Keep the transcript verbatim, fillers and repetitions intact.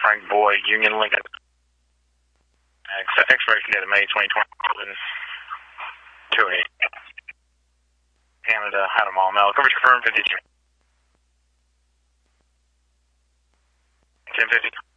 Frank Boyd, Union Lincoln. Ex- expiration date of May twenty twenty-seven. two eight. Canada, had them all. Now, coverage confirmed, fifty-two. ten fifty.